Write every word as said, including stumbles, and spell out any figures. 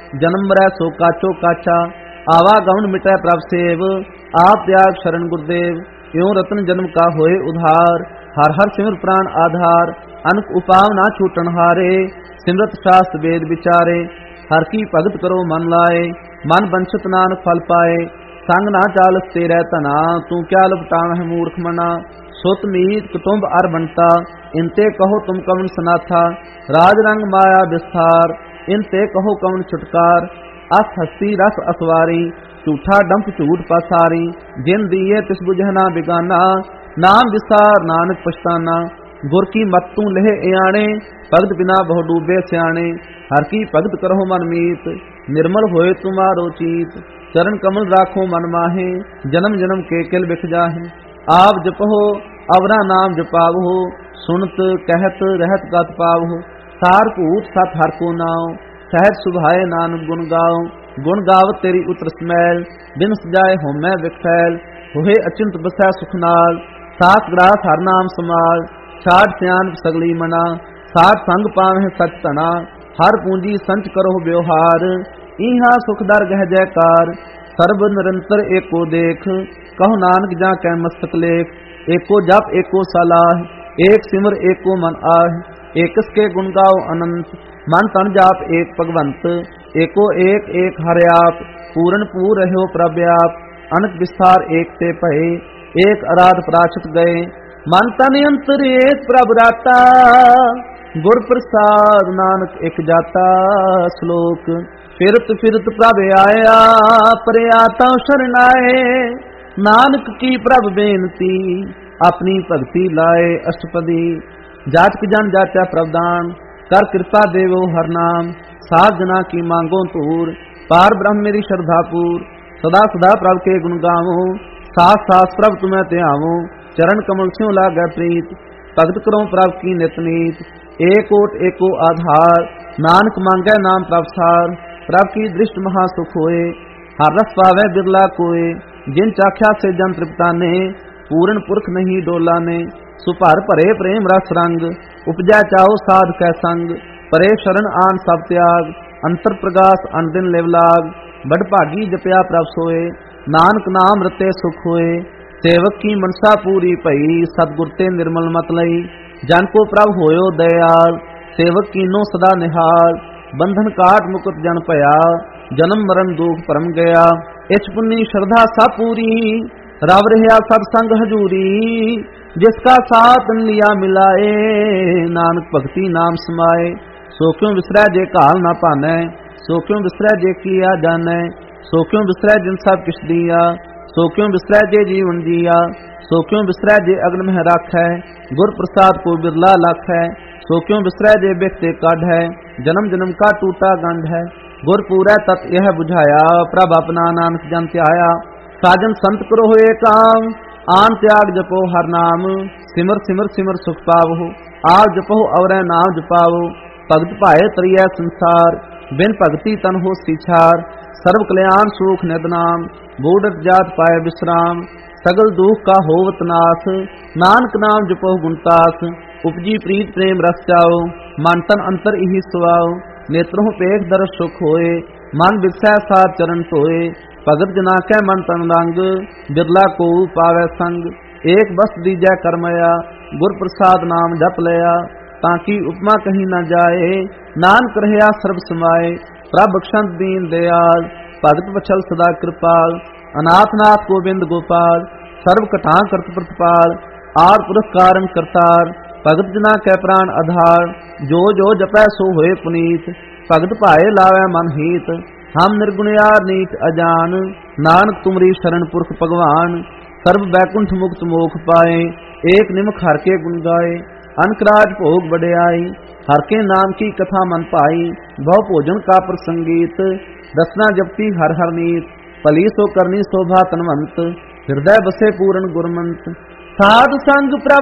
जन्म मरै सो काचो काचा। आवागमन मिटै प्रभ सेव, आप त्याग शरण गुरुदेव। यों रतन जन्म का होए उधार, हर हर सिमर प्राण आधार। अनक उपाव ना छूटन हारे, सिमरत शास्त्र वेद विचारे। हर की भगत करो मन लाए, मन बंछत नानक फल पाए। संग ना चालस तेरै तना, तू क्या लपटान है मूर्ख मना। सुत मीत कुटुंब अर बनता, इनते कहो तुम कवन सनाथा। राज रंग माया विस्तार, इनते कहो कवन छुटकार। अस हस्ती रस असवारी, झूठा डंप झूठ पसारी। जिन दिए तिस बुझना बिगाना, नाम विसार नानक पछताना। गुर की मत तू लेह इयाणे, भगत बिना बहु डूबे स्याणे। हर की भगत करहो मन मीत, निर्मल होए तुम्हारो चीत। चरण कमल राखो मन माहे, जन्म जन्म के किल बिख जाहे। आप जपहो अवरा नाम जपावहो, सुनत कहत रहत गत पावहो। सार भूत सत हर को नाव, सहज सुभाए नानक गुण गाओ। गुण गावत तेरी उतर समैल, बिन सजाए होमै विखैल। होए अचिंत बसै सुख नाल, सात ग्रास हर नाम समाल। छाड़ सियान सगली मना, साठ संग पावह सच तना। हर पूंजी संच करो व्यवहार, इहा सुख दर गह जयकार। सर्ब निरंतर एको देख, कहो नानक जा कै मस्तक लेख। एको जप एको सलाह, एक सिमर एको मन आह। एकस के गुण गाओ अनंत, मन तन जाप एक भगवंत। एको एक एक हर आप, पूरन पूर रहो प्रव्याप। अनक विस्तार एक ते भये, एक अराध प्राचत गए। मन तन अंतर एक प्रभ राता, गुर प्रसाद नानक एक जाता। श्लोक फिरत फिरत प्रभ आया, परया तौ शरणाए। नानक की प्रभ बेनती, अपनी भगति लाए अष्टपदी। जाचक जन जाचा प्रभदान, कर कृपा देवो हर नाम। साध जना की मांगो तूर, पार ब्रह्म मेरी श्रद्धा पूर। सदा सदा प्रभ के गुण गावो, सास सास प्रभ तुम्हें त्यावो। चरण कमल स्यों लागै प्रीत, भगत करो प्रभ की नित नीत। एक ओट एको आधार, नानक मांगै नाम प्रभ सार। प्रभ की दृष्ट महा सुख होए, हर रस पावै बिरला कोय। जिन चाख्या से जन तृप्ताने, पूर्ण पुरख नहीं डोला ने। सुपर भरे प्रेम रस रंग, उपजै चाओ साध कै संग। परे शरण आन सब त्याग, अंतर प्रगास अन दिन लिव लाग। बड़ भागी जपया प्रभ सोए, नानक नाम रते सुख होए। सेवक की मनसा पूरी भई, सतगुर ते निर्मल मत लई। जन को प्रभ होयो दयाल, सेवक कीनो सदा निहाल। बंधन काट मुकुट जन भया, जन्म मरण दुख परम गया। इच पुन्नी श्रद्धा सब पूरी, रव रहा सत्संग हजूरी। जिसका साथ लिया मिलाए, नानक भगति नाम समाए। सो क्यों विसरै जे काल ना पानै, सो क्यों विसरै जे किया जानै। सो क्यों विसरै जिन सब किछ दिया, सो क्यों विसरै जे जीवन जिया। सो क्यों विसरै जे अग्न में राखै, गुर प्रसाद को बिरला लाखै। सो क्यों विसरै जे बिखते काढ़ है, जन्म जन्म का टूटा गंढ है। गुर पूरै तत् यह बुझाया, प्रभ अपना नानक जन त्याया। साजन संत करो होए काम, आन त्याग जपो हर नाम। सिमर सिमर सिमर सुख पावो, आप जपो अवरै नाम जपावो। भगत पाए तरियै संसार, बिन भगति तन हो सिछार। सर्व कल्याण सुख निद नाम, बूढ़त जात पाए विश्राम। सगल दुख का होवत नाश, नानक नाम जपो गुणतास। उपजी प्रीत प्रेम रस जाओ, मन तन अंतर इही सुआओ। नेत्रों पेख दर्श सुख होए, मन बिरसै सार चरण धोए। भगत जना कै मन तन रंग, बिरला को पावै संग। एक बस दीजै करमया, गुर प्रसाद नाम जप लया। ताकि उपमा कहीं न जाए, नानक रहया सर्ब समाए। प्रभ बख्शंत दीन दयाल, भगत वछल सदा कृपाल। अनाथ नाथ गोबिंद गोपाल, सर्व कटां करत प्रतिपाल। आर पुरख कारण करतार, भगत जना कै प्राण आधार। जो जो जपै सो होए पुनीत, भगत पाए लावै मन हीत। हम निर्गुणयार नीच अजान, नानक तुमरी शरण पुरख भगवान। सर्व बैकुंठ मुक्त मोख पाए, एक निमख हर के गुण गाए। अनकराज भोग बड़ियाई, हर के नाम की कथा मन पाई। बहु भोजन का प्रसंगीत, दसना जपती हर हर नीत। भली सो करनी शोभा तनवंत, हृदय बसे पूर्ण गुरमंत। साध संग प्रभ